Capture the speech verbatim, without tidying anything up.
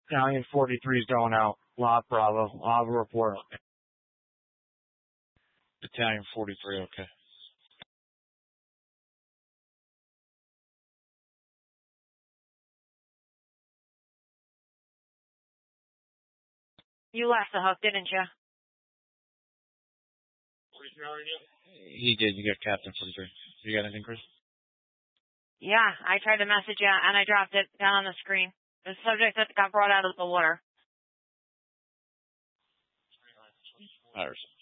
Italian forty-three is going out. La Bravo. I'll report. Italian forty-three, okay. You left the hook, didn't you? He did. You got Captain forty-three. You got anything, Chris? Yeah, I tried to message you, and I dropped it down on the screen. The subject that got brought out of the water. Iris.